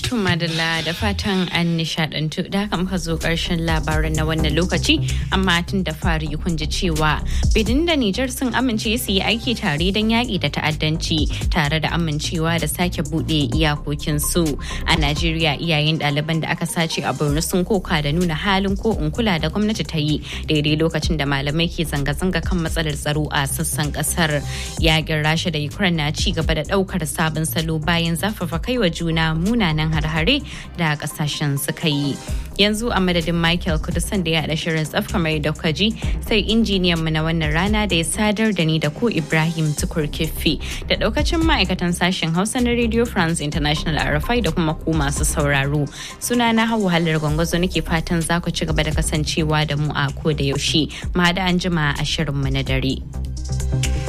Madalla da fatan an nishadantu da haka muka zo karshen labaran na wannan lokaci amma tun da fari kun ji cewa Benin da Nijar sun amince su yi aiki tare don yaƙi da ta'addanci tare da amincewa da sake buɗe iyakokinsu. A Najeriya iyayen ɗaliban da aka sace a Borno sun koka da nuna halin ko in kula da gwamnati ta yi daidai lokacin da malamai ke zanga-zanga kan matsalar tsaro a sassan ƙasar. Yaƙin Rasha da Ukraine na ci gaba da ɗaukar sabon salo bayan zafafa kaiwa juna munanan har-hare da kasashen suka yi. Yanzu a madadin Michael Kudusan da ya haɗa shirin tsaf kamar da kuka ji sai injiniyan mu na wannan rana da ya sadar da ni da ku Ibrahim Tukur Kiffi da ɗaukacin ma'aikatan sashen Hausa na Radio France International RFI da kuma ku masu sauraro. Suna na Hauwa Hallar Gwangwazo nake fatan za ku ci gaba da kasancewa da mu a ko da yaushe. Mu haɗa anjima a shirin mu na dare.